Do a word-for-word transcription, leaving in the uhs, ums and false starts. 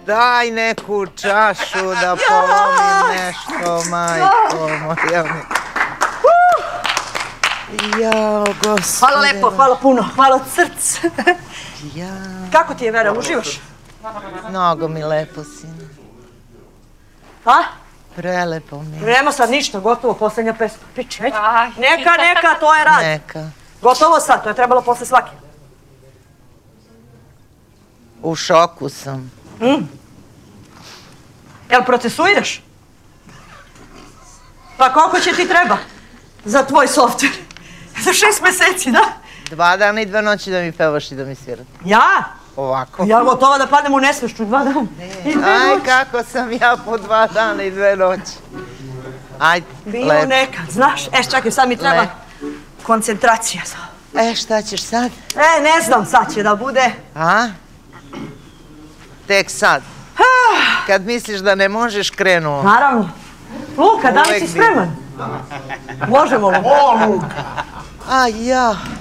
Daj neku čašu da polomim nešto, majko moja mi. Jao, gospode. Hvala lepo, hvala puno, hvala od srca. Ja. Kako ti je, Vera, uživaš? Mnogo mi lepo, sine. A? Prelepo mi. Nema sad ništa, gotovo, posljednja pesma. Priče, neka, neka, to je rad. Neka. Gotovo sad, to je trebalo posle svake. U šoku sam. Mm. Jel procesuiraš? Pa koliko će ti treba za tvoj softver? Za šest meseci, da? Dva dana i dve noći da mi pevaš i da mi svirate. Ja? Ovako. Ja gotova da padnem u nesvešću dva dana. I dve Aj, noći. kako sam ja po dva dana i dve noći. Aj, Bilo lepo. nekad, znaš. E, čekaj, sad mi treba koncentracija. E, šta ćeš sad? E, ne znam, sad će da bude. A? Tek sad. Kad misliš da ne možeš, krenuo. Naravno. Luka, da li Uvek si bi. spreman? Možemo li? A ja.